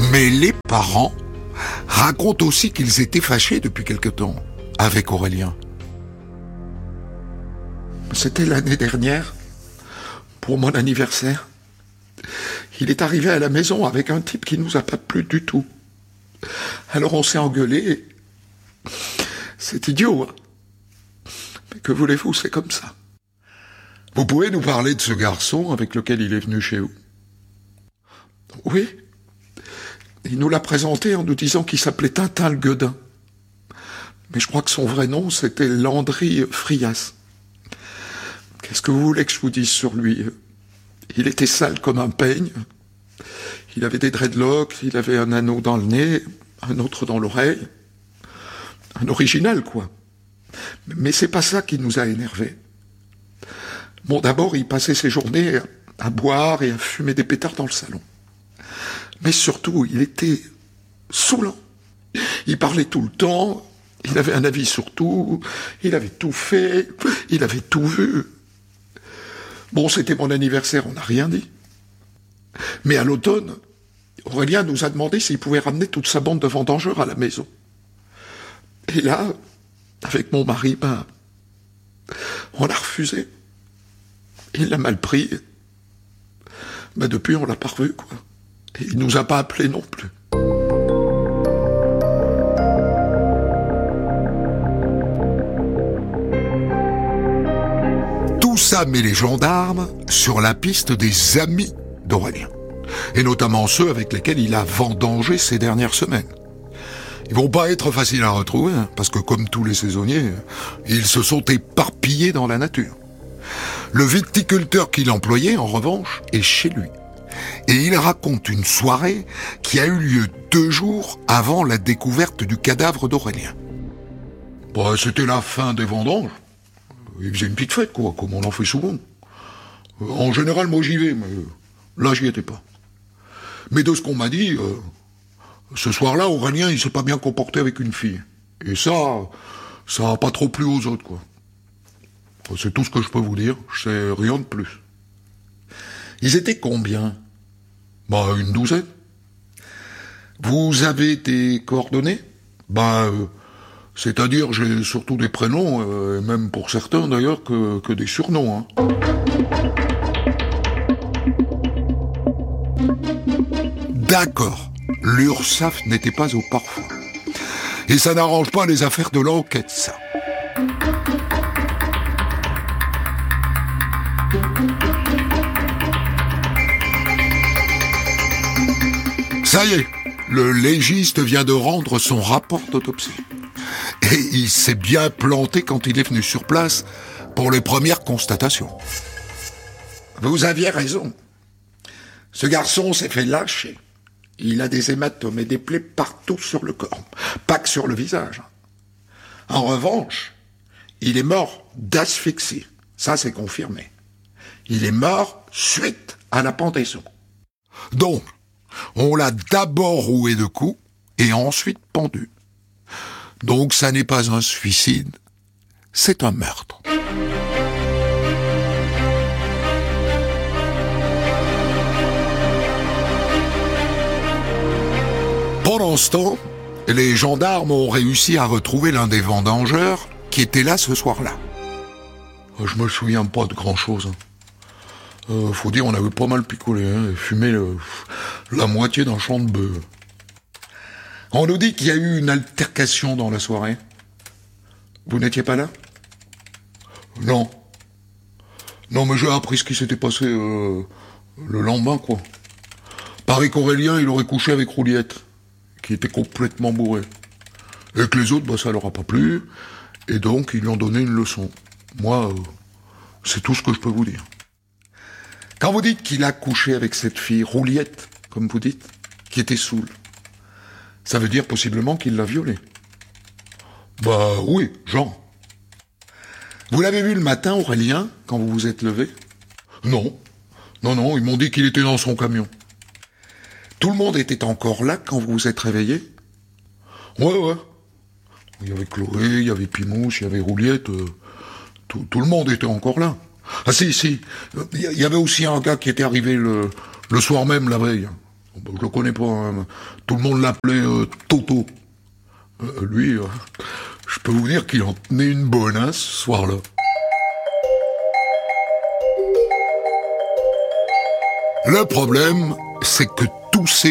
Mais les parents racontent aussi qu'ils étaient fâchés depuis quelque temps avec Aurélien. C'était l'année dernière, pour mon anniversaire. Il est arrivé à la maison avec un type qui nous a pas plu du tout. Alors on s'est engueulé. C'est idiot, hein. Mais que voulez-vous, c'est comme ça. Vous pouvez nous parler de ce garçon avec lequel il est venu chez vous? Oui. Il nous l'a présenté en nous disant qu'il s'appelait Tintin le Guedin. Mais je crois que son vrai nom, c'était Landry Frias. Qu'est-ce que vous voulez que je vous dise sur lui? Il était sale comme un peigne. Il avait des dreadlocks, il avait un anneau dans le nez, un autre dans l'oreille. Un original, quoi. Mais c'est pas ça qui nous a énervés. Bon, d'abord, il passait ses journées à boire et à fumer des pétards dans le salon. Mais surtout, il était saoulant. Il parlait tout le temps, il avait un avis sur tout, il avait tout fait, il avait tout vu. Bon, c'était mon anniversaire, on n'a rien dit. Mais à l'automne, Aurélien nous a demandé s'il pouvait ramener toute sa bande de vendangeurs à la maison. Et là, avec mon mari, on a refusé. Il l'a mal pris. Depuis, on l'a pas revu, quoi. Et il nous a pas appelés non plus. Tout ça met les gendarmes sur la piste des amis d'Aurélien. Et notamment ceux avec lesquels il a vendangé ces dernières semaines. Ils vont pas être faciles à retrouver, hein, parce que comme tous les saisonniers, ils se sont éparpillés dans la nature. Le viticulteur qu'il employait, en revanche, est chez lui. Et il raconte une soirée qui a eu lieu 2 jours avant la découverte du cadavre d'Aurélien. C'était la fin des vendanges. Il faisait une petite fête, quoi, comme on en fait souvent. En général, moi j'y vais, mais là j'y étais pas. Mais de ce qu'on m'a dit, ce soir-là, Aurélien, il s'est pas bien comporté avec une fille. Et ça a pas trop plu aux autres, quoi. C'est tout ce que je peux vous dire, je sais rien de plus. Ils étaient combien? Une douzaine. Vous avez des coordonnées? C'est-à-dire, j'ai surtout des prénoms, et même pour certains d'ailleurs, que des surnoms, hein. D'accord, l'URSSAF n'était pas au parfum. Et ça n'arrange pas les affaires de l'enquête, ça. Ça y est, le légiste vient de rendre son rapport d'autopsie. Et il s'est bien planté quand il est venu sur place pour les premières constatations. Vous aviez raison. Ce garçon s'est fait lâcher. Il a des hématomes et des plaies partout sur le corps, pas que sur le visage. En revanche, il est mort d'asphyxie. Ça, c'est confirmé. Il est mort suite à la pendaison. Donc, on l'a d'abord roué de coups et ensuite pendu. Donc ça n'est pas un suicide, c'est un meurtre. Pendant ce temps, les gendarmes ont réussi à retrouver l'un des vendangeurs qui était là ce soir-là. Je me souviens pas de grand-chose. Faut dire, on avait pas mal picolé, hein, et fumé la moitié d'un champ de bœuf. On nous dit qu'il y a eu une altercation dans la soirée. Vous n'étiez pas là? Non. Non, mais j'ai appris ce qui s'était passé le lendemain, quoi. Paraît qu'Aurélien, il aurait couché avec Rouliette, qui était complètement bourré. Et que les autres, ça leur a pas plu, et donc ils lui ont donné une leçon. Moi, c'est tout ce que je peux vous dire. Quand vous dites qu'il a couché avec cette fille, Rouliette, comme vous dites, qui était saoule, ça veut dire possiblement qu'il l'a violée. Oui, Jean. Vous l'avez vu le matin, Aurélien, quand vous vous êtes levé? Non. Non, ils m'ont dit qu'il était dans son camion. Tout le monde était encore là quand vous vous êtes réveillé? Ouais. Il y avait Chloé, il y avait Pimousse, il y avait Rouliette, tout le monde était encore là. Ah si, il y avait aussi un gars qui était arrivé le soir même, la veille. Je le connais pas, hein. Tout le monde l'appelait Toto. Lui, je peux vous dire qu'il en tenait une bonne, hein, ce soir-là. Le problème, c'est que tous ces